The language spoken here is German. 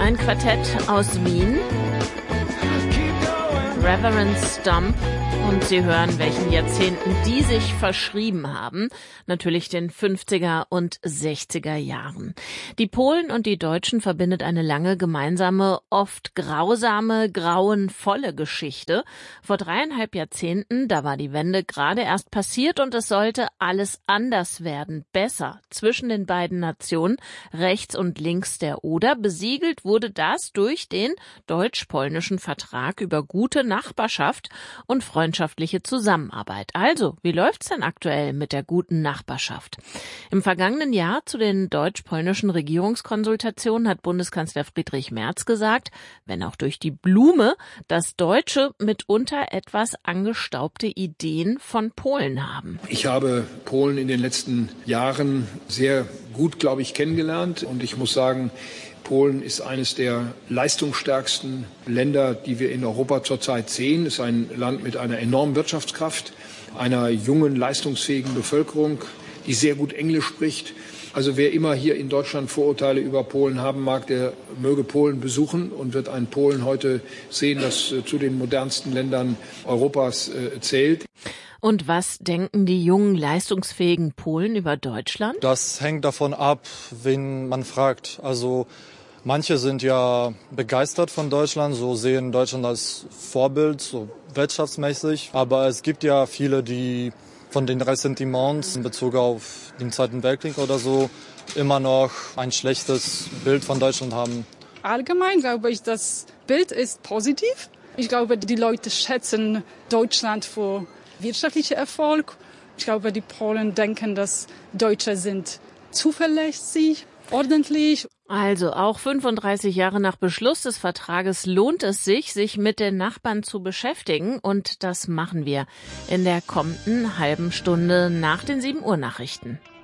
Ein Quartett aus Wien, Reverend Stump, und Sie hören, welchen Jahrzehnten die sich verschrieben haben. Natürlich den 50er und 60er Jahren. Die Polen und die Deutschen verbindet eine lange gemeinsame, oft grausame, grauenvolle Geschichte. Vor 3,5 Jahrzehnten, da war die Wende gerade erst passiert und es sollte alles anders werden, besser. Zwischen den beiden Nationen, rechts und links der Oder, besiegelt wurde das durch den deutsch-polnischen Vertrag über gute Nachbarschaft und freundschaftliche Zusammenarbeit. Also, wie läuft's denn aktuell mit der guten Nachbarschaft? Im vergangenen Jahr zu den deutsch-polnischen Regierungskonsultationen hat Bundeskanzler Friedrich Merz gesagt, wenn auch durch die Blume, dass Deutsche mitunter etwas angestaubte Ideen von Polen haben. Ich habe Polen in den letzten Jahren sehr gut, glaube ich, kennengelernt und ich muss sagen, Polen ist eines der leistungsstärksten Länder, die wir in Europa zurzeit sehen. Es ist ein Land mit einer enormen Wirtschaftskraft, einer jungen, leistungsfähigen Bevölkerung, die sehr gut Englisch spricht. Also wer immer hier in Deutschland Vorurteile über Polen haben mag, der möge Polen besuchen und wird ein Polen heute sehen, das zu den modernsten Ländern Europas zählt. Und was denken die jungen, leistungsfähigen Polen über Deutschland? Das hängt davon ab, wen man fragt. Also manche sind ja begeistert von Deutschland, so sehen Deutschland als Vorbild, so wirtschaftsmäßig. Aber es gibt ja viele, die von den Ressentiments in Bezug auf den Zweiten Weltkrieg oder so immer noch ein schlechtes Bild von Deutschland haben. Allgemein glaube ich, das Bild ist positiv. Ich glaube, die Leute schätzen Deutschland für wirtschaftlicher Erfolg. Ich glaube, die Polen denken, dass Deutsche sind zuverlässig, ordentlich. Also auch 35 Jahre nach Beschluss des Vertrages lohnt es sich, sich mit den Nachbarn zu beschäftigen. Und das machen wir in der kommenden halben Stunde nach den 7 Uhr Nachrichten.